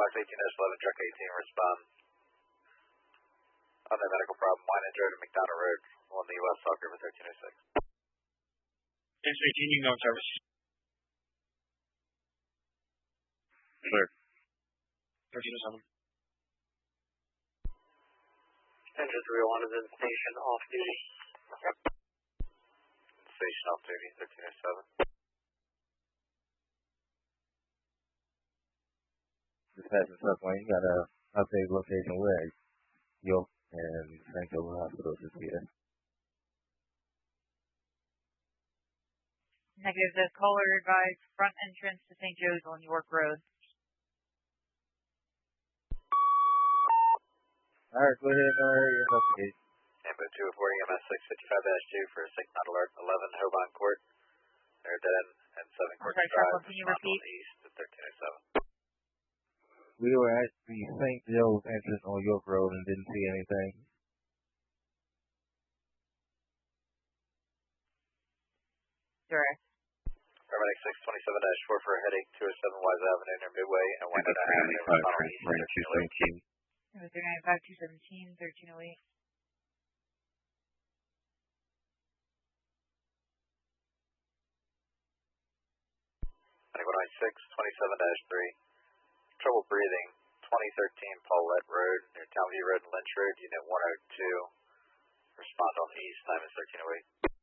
Fox 18-11, truck 18, respond. On the medical problem, Winans Road and McDonough Road, on the US Sauk River 1306. It's 18, you know service. Clear. 1307. Engine 301 is in station off duty. Station off duty, 1307. Dispatch and South Wayne, you got a update location where York and St. Joseph Hospital is here. Negative, the caller advised front entrance to St. Joe's on York Road. Alright, go ahead and investigate. Ambo 2 reporting MS 655-2 for a sick not alert 11 Hoban Court. They're dead and 7 Court Drive. Can you repeat? East at 1307. We were at the St. Joe's entrance on York Road and didn't see anything. Direct. Paramedic 627-4 for a headache, 207 Wise Avenue near Midway and Winona Avenue. Transport 295, 217, 1308. Paramedic 627-3. Trouble breathing, 2013 Paulette Road near Townview Road and Lynch Road, Unit 102. Respond on the east, time is 1308.